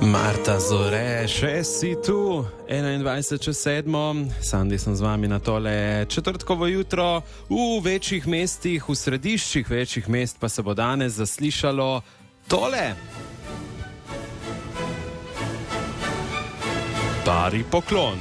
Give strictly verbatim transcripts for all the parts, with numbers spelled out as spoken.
Marta Zore, še si tu, enaindvajset čez sedmo, Sandi sem z vami na tole četrtkovo jutro. V večjih mestih, v središčih večjih mest pa se bo danes zaslišalo tole. Pari poklon.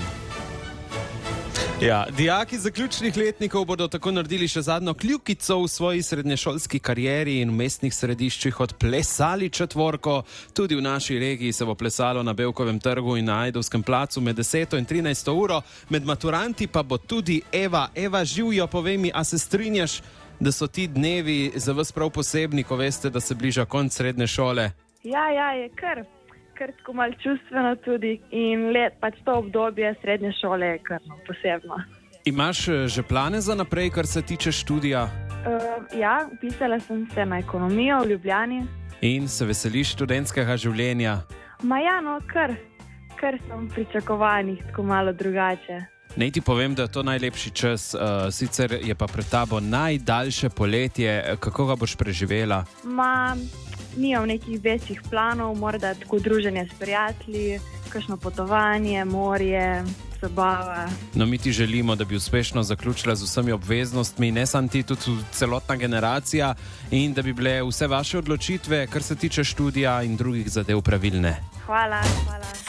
Ja, dijaki zaključnih letnikov bodo tako naredili še zadnjo kljukico v svoji srednješolski karieri in v mestnih središčih odplesali četvorko. Tudi v naši regiji se bo plesalo na Bevkovem trgu in na Ajdovskem placu med deseto in trinajsto uro. Med maturanti pa bo tudi Eva. Eva, živjo, povej mi, a se strinjaš, da so ti dnevi za vas prav posebni, ko veste, da se bliža konc srednje šole? Ja, ja, je kar. Kar tako malo čustveno tudi in let, pač to obdobje srednje šole je kar posebno. Imaš že plane za naprej, kar se tiče študija? Uh, ja, upisala sem se na ekonomijo v Ljubljani. In se veseliš študentskega življenja? Ma ja, no, kar, kar sem pričakovanih, tako malo drugače. Naj ti povem, da je to najlepši čas, uh, sicer je pa pred tabo najdaljše poletje. Kako ga boš preživela? Ma... Nimam nekih večjih planov, morda tako druženje s prijatelji, kakšno potovanje, morje, zabava. No, mi ti želimo, da bi uspešno zaključila z vsemi obveznostmi, ne samo ti, tudi celotna generacija, in da bi bile vse vaše odločitve, kar se tiče študija in drugih zadev, pravilne. Hvala, hvala.